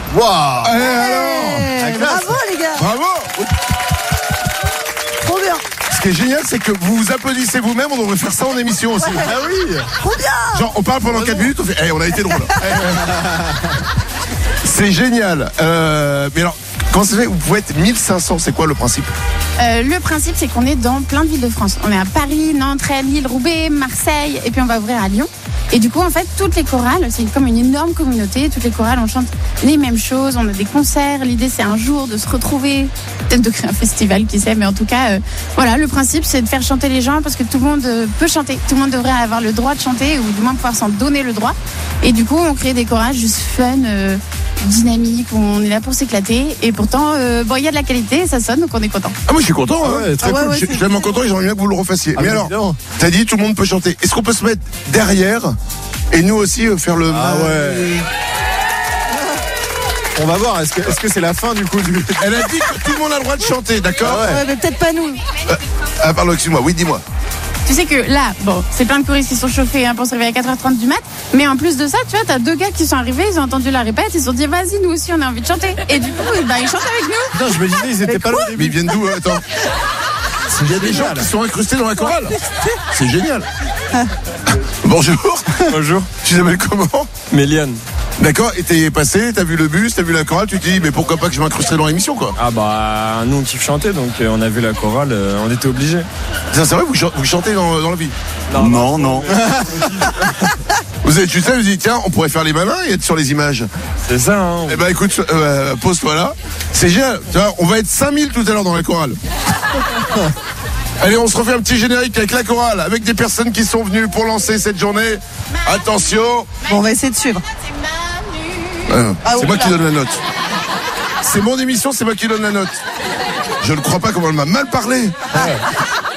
Waouh. Alors, Bravo les gars. bravo. Trop bien. Ce qui est génial, c'est que vous vous applaudissez vous-même. On devrait faire ça en émission aussi. Ah oui. Trop bien. Genre, on parle pendant 4 minutes, on fait, on a été drôle. C'est génial. Mais alors, comment ça se fait, vous pouvez être 1500, c'est quoi le principe? Le principe, c'est qu'on est dans plein de villes de France. On est à Paris, Nantes, Rennes, Lille, Roubaix, Marseille, et puis on va ouvrir à Lyon. Et du coup, en fait, toutes les chorales, c'est comme une énorme communauté. Toutes les chorales, on chante les mêmes choses. On a des concerts. L'idée, c'est un jour de se retrouver, peut-être de créer un festival, qui sait. Mais en tout cas, voilà, le principe, c'est de faire chanter les gens parce que tout le monde peut chanter. Tout le monde devrait avoir le droit de chanter ou du moins pouvoir s'en donner le droit. Et du coup, on crée des chorales juste fun, dynamique, où on est là pour s'éclater. Et pourtant, bon, il y a de la qualité, ça sonne, donc on est content. Ah, moi je suis content. Hein. Ouais, très Ah ouais, cool. ouais, Je suis tellement content et j'aimerais bien que vous le refassiez. Ah, mais alors, évidemment. t'as dit tout le monde peut chanter. Est-ce qu'on peut se mettre derrière et nous aussi faire le. Ah ouais. On va voir, est-ce que c'est la fin du coup du... Elle a dit que tout le monde a le droit de chanter, d'accord? Ah ouais. Ouais, mais peut-être pas nous. Ah, pardon, excuse-moi. Oui, dis-moi. Tu sais que là, bon, c'est plein de choristes qui sont chauffés pour se réveiller à 4h30 du mat. Mais en plus de ça, tu vois, t'as 2 gars qui sont arrivés, ils ont entendu la répète, ils se sont dit, vas-y, nous aussi, on a envie de chanter. Et du coup, ils chantent avec nous. Putain, je me disais, ils étaient pas là au Mais début. ils viennent d'où? Attends. Il y a des gens qui sont incrustés dans la chorale. C'est génial. Bonjour. Bonjour. Tu t'appelles comment? Méliane. D'accord, et t'es passé, t'as vu le bus, t'as vu la chorale, tu te dis, mais pourquoi pas que je m'incrusterais dans l'émission, quoi? Ah bah nous on kiffe chanter donc on a vu la chorale, on était obligés. C'est vrai, vous chantez dans la vie? Non. Vous êtes juste là, vous dites, tiens, on pourrait faire les malins et être sur les images. C'est ça hein. Eh ben écoute, pose-toi là. C'est génial, tu vois, on va être 5000 tout à l'heure dans la chorale. Allez, on se refait un petit générique avec la chorale, avec des personnes qui sont venues pour lancer cette journée. Attention. Bon, on va essayer de suivre. C'est moi qui donne la note. C'est mon émission, c'est moi qui donne la note. Je ne crois pas comment elle m'a mal parlé.